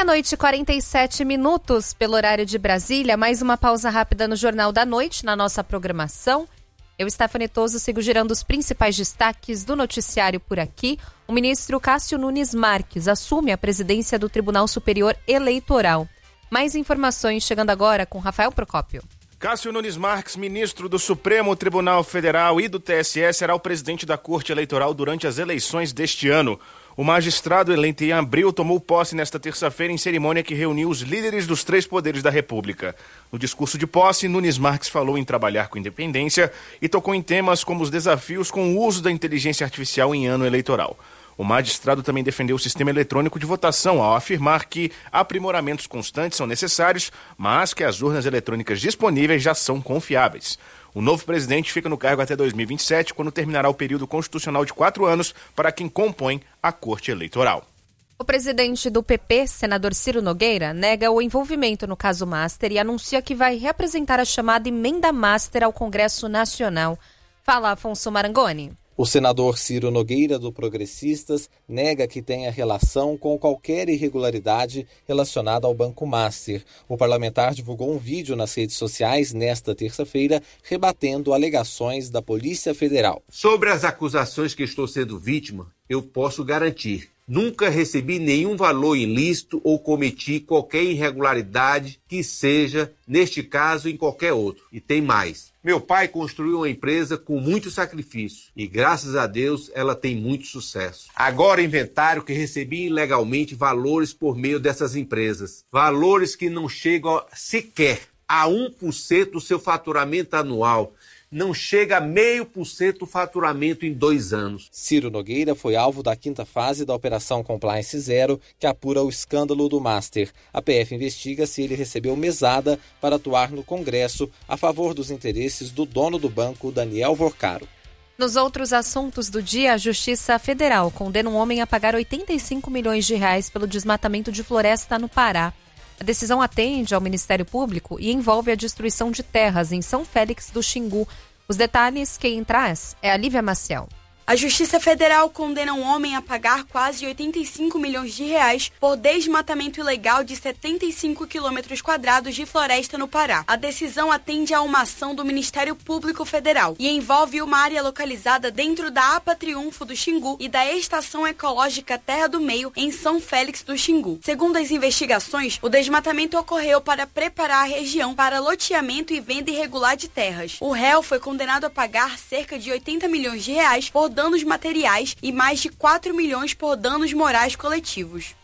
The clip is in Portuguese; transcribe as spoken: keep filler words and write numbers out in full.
Meia-noite e quarenta e sete minutos pelo horário de Brasília. Mais uma pausa rápida no Jornal da Noite, na nossa programação. Eu, Stephanie Toso, sigo girando os principais destaques do noticiário por aqui. O ministro Cássio Nunes Marques assume a presidência do Tribunal Superior Eleitoral. Mais informações chegando agora com Rafael Procópio. Cássio Nunes Marques, ministro do Supremo Tribunal Federal e do T S E, será o presidente da Corte Eleitoral durante as eleições deste ano. O magistrado eleito em abril tomou posse nesta terça-feira em cerimônia que reuniu os líderes dos três poderes da República. No discurso de posse, Nunes Marques falou em trabalhar com independência e tocou em temas como os desafios com o uso da inteligência artificial em ano eleitoral. O magistrado também defendeu o sistema eletrônico de votação ao afirmar que aprimoramentos constantes são necessários, mas que as urnas eletrônicas disponíveis já são confiáveis. O novo presidente fica no cargo até dois mil e vinte e sete, quando terminará o período constitucional de quatro anos para quem compõe a Corte Eleitoral. O presidente do P P, senador Ciro Nogueira, nega o envolvimento no caso Master e anuncia que vai reapresentar a chamada emenda Master ao Congresso Nacional. Fala, Afonso Marangoni. O senador Ciro Nogueira, do Progressistas, nega que tenha relação com qualquer irregularidade relacionada ao Banco Master. O parlamentar divulgou um vídeo nas redes sociais nesta terça-feira, rebatendo alegações da Polícia Federal. Sobre as acusações que estou sendo vítima, eu posso garantir: nunca recebi nenhum valor ilícito ou cometi qualquer irregularidade que seja, neste caso, em qualquer outro. E tem mais. Meu pai construiu uma empresa com muito sacrifício e, graças a Deus, ela tem muito sucesso. Agora inventaram que recebi ilegalmente valores por meio dessas empresas. Valores que não chegam sequer a um por cento do seu faturamento anual. Não chega a meio por cento do faturamento em dois anos. Ciro Nogueira foi alvo da quinta fase da Operação Compliance Zero, que apura o escândalo do Master. A P F investiga se ele recebeu mesada para atuar no Congresso a favor dos interesses do dono do banco, Daniel Vorcaro. Nos outros assuntos do dia, a Justiça Federal condena um homem a pagar oitenta e cinco milhões de reais pelo desmatamento de floresta no Pará. A decisão atende ao Ministério Público e envolve a destruição de terras em São Félix do Xingu. Os detalhes, quem traz é a Lívia Maciel. A Justiça Federal condena um homem a pagar quase oitenta e cinco milhões de reais por desmatamento ilegal de setenta e cinco quilômetros quadrados de floresta no Pará. A decisão atende a uma ação do Ministério Público Federal e envolve uma área localizada dentro da APA Triunfo do Xingu e da Estação Ecológica Terra do Meio, em São Félix do Xingu. Segundo as investigações, o desmatamento ocorreu para preparar a região para loteamento e venda irregular de terras. O réu foi condenado a pagar cerca de oitenta milhões de reais por danos materiais e mais de quatro milhões por danos morais coletivos.